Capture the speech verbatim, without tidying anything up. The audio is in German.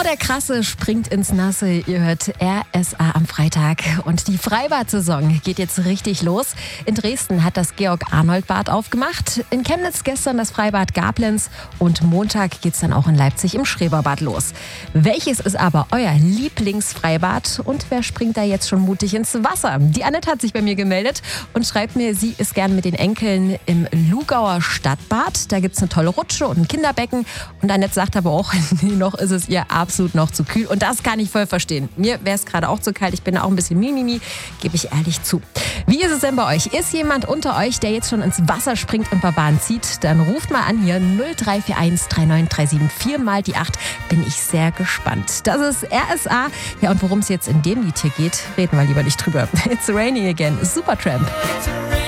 der Krasse springt ins Nasse. Ihr hört R S A am Freitag. Und die Freibad-Saison geht jetzt richtig los. In Dresden hat das Georg-Arnold-Bad aufgemacht. In Chemnitz gestern das Freibad Gablenz. Und Montag geht's dann auch in Leipzig im Schreberbad los. Welches ist aber euer Lieblingsfreibad? Und wer springt da jetzt schon mutig ins Wasser? Die Annette hat sich bei mir gemeldet und schreibt mir, sie ist gern mit den Enkeln im Lugauer Stadtbad. Da gibt's eine tolle Rutsche und ein Kinderbecken. Und Annette sagt aber auch, noch ist es ihr absolut noch zu kühl. Und das kann ich voll verstehen. Mir wäre es gerade auch zu kalt. Ich bin auch ein bisschen mimimi, gebe ich ehrlich zu. Wie ist es denn bei euch? Ist jemand unter euch, der jetzt schon ins Wasser springt und Barbaren zieht? Dann ruft mal an hier null drei vier eins drei neun drei sieben vier mal die acht. Bin ich sehr gespannt. Das ist R S A. Ja, und worum es jetzt in dem Lied hier geht, reden wir lieber nicht drüber. It's raining again. Supertramp.